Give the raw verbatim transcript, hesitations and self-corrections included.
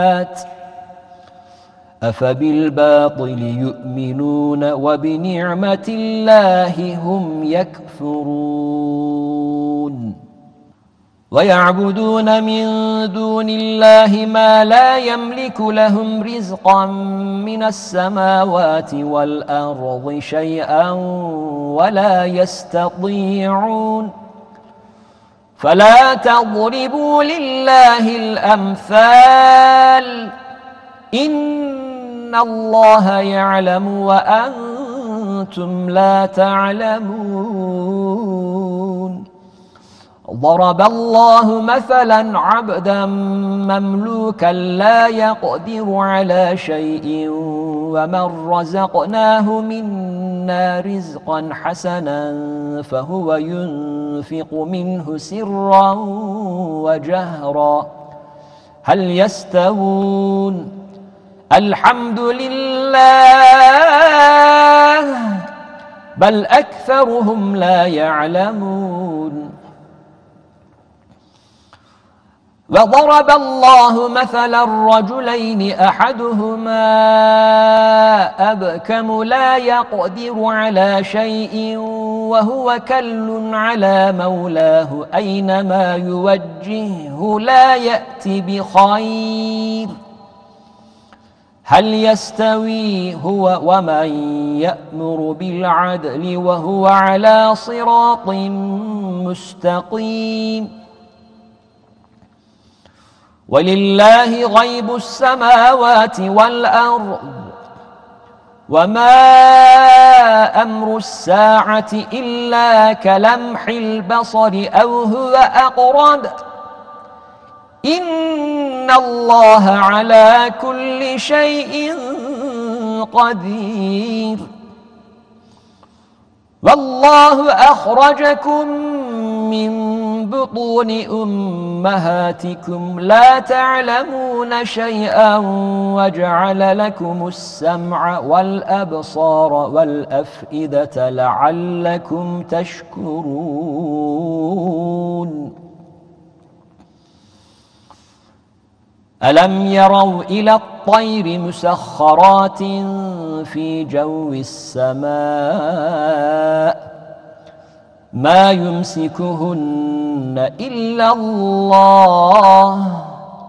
أفبالباطل يؤمنون وبنعمة الله هم يكفرون ويعبدون من دون الله ما لا يملك لهم رزقا من السماوات والأرض شيئا ولا يستطيعون فلا تضربوا لله الأمثال إن الله يعلم وأنتم لا تعلمون ضرب الله مثلا عبدا مملوكا لا يقدر على شيء ومن رزقناه منا رزقا حسنا فهو ينفق منه سرا وجهرا هل يستوون الحمد لله بل أكثرهم لا يعلمون وضرب الله مثلا رجلين أحدهما أبكم لا يقدر على شيء وهو كل على مولاه أينما يوجهه لا يأتي بخير هل يستوي هو ومن يأمر بالعدل وهو على صراط مستقيم ولله غيب السماوات والأرض وما أمر الساعة إلا كلمح البصر أو هو أقرب إن الله على كل شيء قدير والله أخرجكم من بطون أمهاتكم لا تعلمون شيئا وجعل لكم السمع والأبصار والأفئدة لعلكم تشكرون ألم يروا إلى الطير مسخرات في جو السماء ما يمسكهن إلا الله